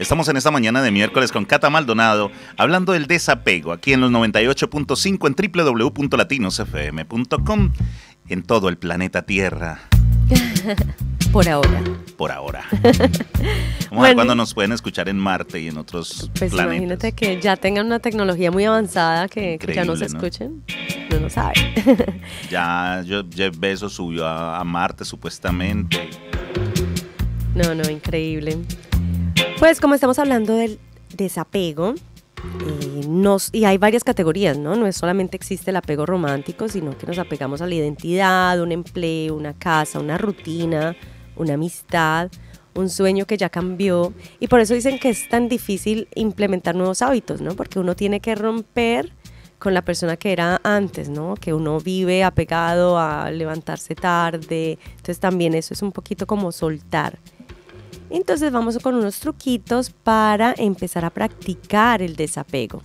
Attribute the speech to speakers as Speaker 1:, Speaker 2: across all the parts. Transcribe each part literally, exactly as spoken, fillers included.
Speaker 1: Estamos en esta mañana de miércoles con Cata Maldonado, hablando del desapego, aquí en los noventa y ocho punto cinco en doble u doble u doble u punto latinos f m punto com, en todo el planeta Tierra.
Speaker 2: Por ahora.
Speaker 1: Por ahora. Vamos bueno, a ver cuándo nos pueden escuchar en Marte y en otros
Speaker 2: pues
Speaker 1: planetas.
Speaker 2: Imagínate que ya tengan una tecnología muy avanzada que, que ya nos
Speaker 1: ¿no?
Speaker 2: escuchen. No lo sabe.
Speaker 1: Ya yo, Jeff Bezos subió a, a Marte supuestamente.
Speaker 2: No, no, increíble. Pues como estamos hablando del desapego, eh, nos, y hay varias categorías, ¿no? No es solamente existe el apego romántico, sino que nos apegamos a la identidad, un empleo, una casa, una rutina, una amistad, un sueño que ya cambió. Y por eso dicen que es tan difícil implementar nuevos hábitos, ¿no? Porque uno tiene que romper con la persona que era antes, ¿no? Que uno vive apegado a levantarse tarde. Entonces también eso es un poquito como soltar. Entonces vamos con unos truquitos para empezar a practicar el desapego.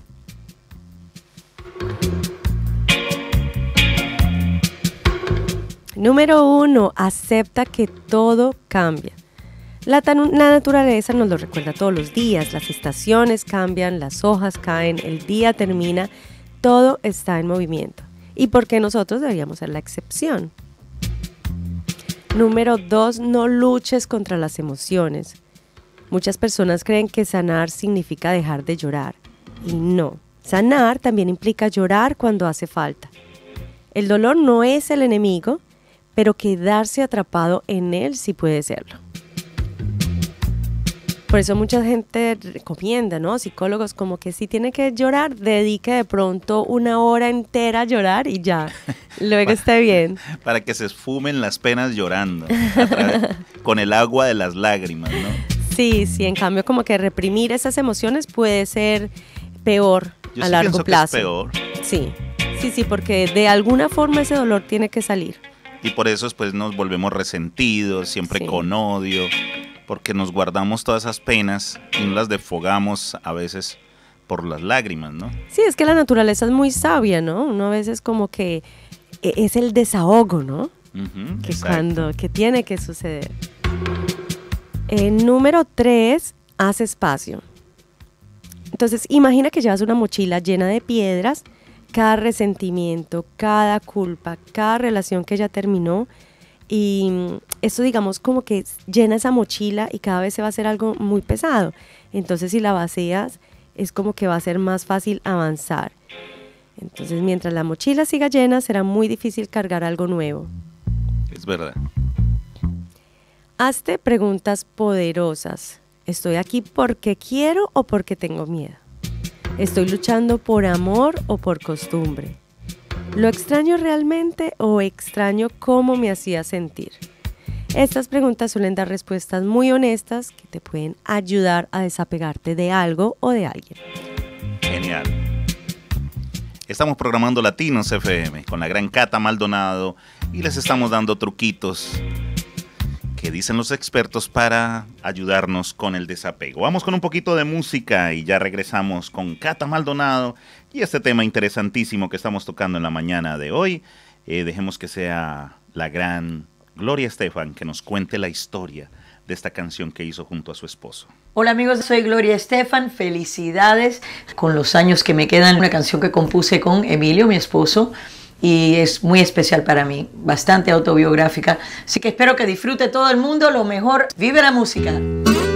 Speaker 2: Número uno, acepta que todo cambia. La, tan, la naturaleza nos lo recuerda todos los días, las estaciones cambian, las hojas caen, el día termina, todo está en movimiento. ¿Y por qué nosotros deberíamos ser la excepción? Número dos, no luches contra las emociones. Muchas personas creen que sanar significa dejar de llorar. Y no, sanar también implica llorar cuando hace falta. El dolor no es el enemigo, pero quedarse atrapado en él sí puede serlo. Por eso mucha gente recomienda, ¿no? Psicólogos como que si tiene que llorar, dedique de pronto una hora entera a llorar y ya, luego esté bien.
Speaker 1: Para que se esfumen las penas llorando, a través, con el agua de las lágrimas, ¿no?
Speaker 2: Sí, sí, en cambio como que reprimir esas emociones puede ser peor
Speaker 1: Yo
Speaker 2: a
Speaker 1: sí
Speaker 2: largo
Speaker 1: pienso
Speaker 2: plazo.
Speaker 1: Que es peor.
Speaker 2: Sí, sí, sí, porque de alguna forma ese dolor tiene que salir.
Speaker 1: Y por eso después nos volvemos resentidos, siempre sí. Con odio, porque nos guardamos todas esas penas y nos las desfogamos a veces por las lágrimas, ¿no?
Speaker 2: Sí, es que la naturaleza es muy sabia, ¿no? Uno a veces como que es el desahogo, ¿no?
Speaker 1: Uh-huh,
Speaker 2: que
Speaker 1: exacto.
Speaker 2: cuando, que tiene que suceder. Eh, número tres, haz espacio. Entonces, imagina que llevas una mochila llena de piedras, cada resentimiento, cada culpa, cada relación que ya terminó, y esto digamos como que llena esa mochila y cada vez se va a hacer algo muy pesado. Entonces si la vacías es como que va a ser más fácil avanzar. Entonces mientras la mochila siga llena será muy difícil cargar algo nuevo.
Speaker 1: Es verdad.
Speaker 2: Hazte preguntas poderosas. ¿Estoy aquí porque quiero o porque tengo miedo? ¿Estoy luchando por amor o por costumbre? ¿Lo extraño realmente o extraño cómo me hacía sentir? Estas preguntas suelen dar respuestas muy honestas que te pueden ayudar a desapegarte de algo o de alguien.
Speaker 1: Genial. Estamos programando Latinos F M con la gran Cata Maldonado y les estamos dando truquitos que dicen los expertos para ayudarnos con el desapego. Vamos con un poquito de música y ya regresamos con Cata Maldonado y este tema interesantísimo que estamos tocando en la mañana de hoy. Eh, dejemos que sea la gran Gloria Estefan que nos cuente la historia de esta canción que hizo junto a su esposo.
Speaker 3: Hola amigos, soy Gloria Estefan, felicidades con los años que me quedan. Una canción que compuse con Emilio, mi esposo, y es muy especial para mí, bastante autobiográfica. Así que espero que disfrute todo el mundo lo mejor. ¡Vive la música!